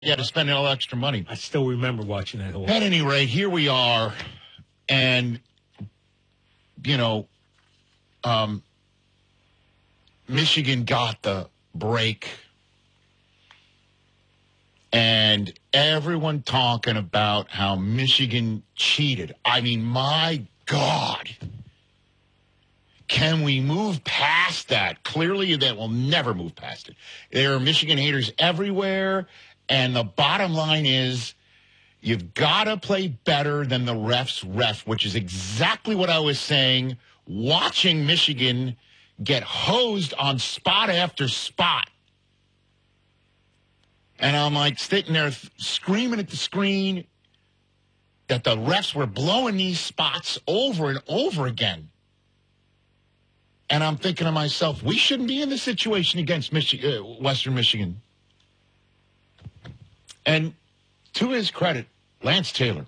Yeah, to spend all extra money. I still remember watching that whole. At any rate, here we are, and Michigan got the break, and everyone talking about how Michigan cheated. I mean, my God. Can we move past that? Clearly, they will never move past it. There are Michigan haters everywhere, and the bottom line is you've got to play better than the refs ref, which is exactly what I was saying, watching Michigan get hosed on spot after spot. And I'm like sitting there screaming at the screen that the refs were blowing these spots over and over again. And I'm thinking to myself, we shouldn't be in this situation against Western Michigan. And to his credit, Lance Taylor,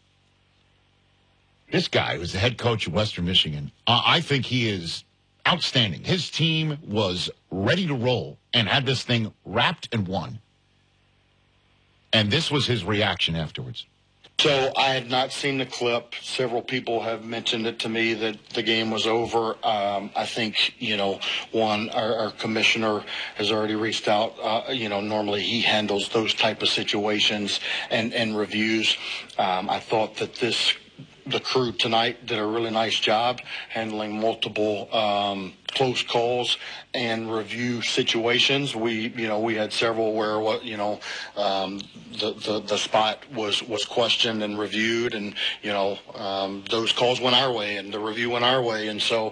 this guy was the head coach of Western Michigan. I think he is outstanding. His team was ready to roll and had this thing wrapped and won. And this was his reaction afterwards. So I have not seen the clip. Several people have mentioned it to me that the game was over. I think, our commissioner has already reached out. Normally he handles those type of situations and reviews. I thought that the crew tonight did a really nice job handling multiple close calls and review situations. We had several where the spot was questioned and reviewed, and those calls went our way and the review went our way. And so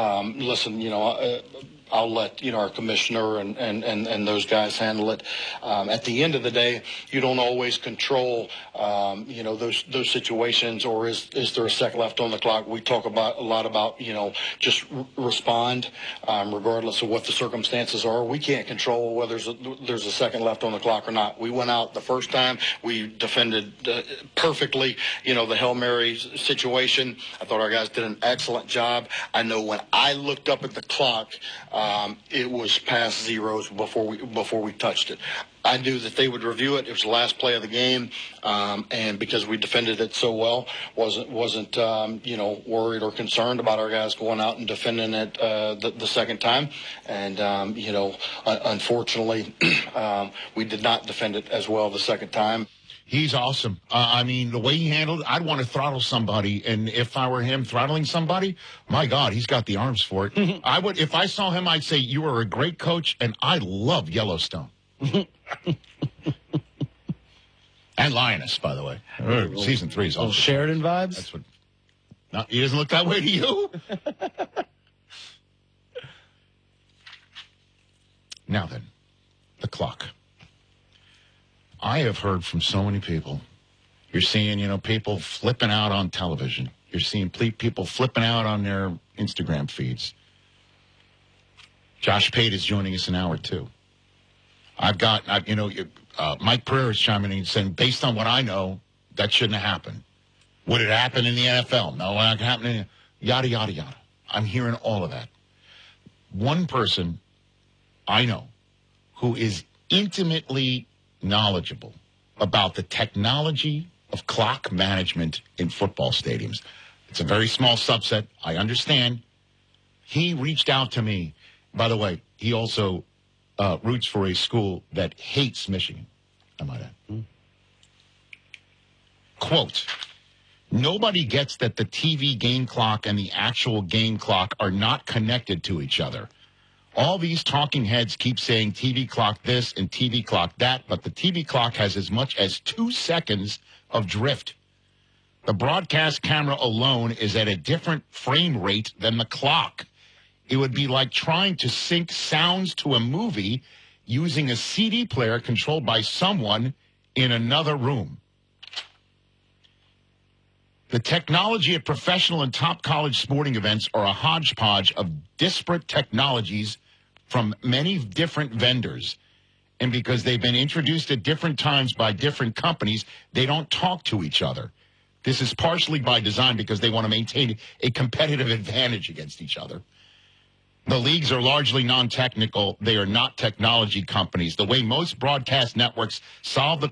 I'll let our commissioner and those guys handle it. At the end of the day, you don't always control those situations, or is there a second left on the clock? We talk a lot about just respond regardless of what the circumstances are. We can't control whether there's a second left on the clock or not. We went out the first time, we defended perfectly. The Hail Mary situation, I thought our guys did an excellent job. I know when I looked up at the clock, it was past zeros before we touched it. I knew that they would review it. It was the last play of the game, and because we defended it so well, wasn't worried or concerned about our guys going out and defending it the second time. And unfortunately, we did not defend it as well the second time. He's awesome. The way he handled it, I'd want to throttle somebody. And if I were him throttling somebody, my God, he's got the arms for it. I would, if I saw him, I'd say, you are a great coach, and I love Yellowstone. And Lioness, by the way. Season 3 is awesome. Sheridan vibes? That's what. No, he doesn't look that way to you? Now then, the clock. I have heard from so many people. You're seeing, people flipping out on television. You're seeing people flipping out on their Instagram feeds. Josh Pate is joining us in hour 2. Mike Pereira is chiming in and saying, based on what I know, that shouldn't have happened. Would it happen in the NFL? No, it happened. Yada, yada, yada. I'm hearing all of that. One person I know who is intimately knowledgeable about the technology of clock management in football stadiums. It's a very small subset. I understand. He reached out to me. By the way, he also roots for a school that hates Michigan. I might add. Quote, nobody gets that the TV game clock and the actual game clock are not connected to each other. All these talking heads keep saying TV clock this and TV clock that, but the TV clock has as much as 2 seconds of drift. The broadcast camera alone is at a different frame rate than the clock. It would be like trying to sync sounds to a movie using a CD player controlled by someone in another room. The technology at professional and top college sporting events are a hodgepodge of disparate technologies from many different vendors. And because they've been introduced at different times by different companies, they don't talk to each other. This is partially by design because they want to maintain a competitive advantage against each other. The leagues are largely non-technical. They are not technology companies. The way most broadcast networks solve the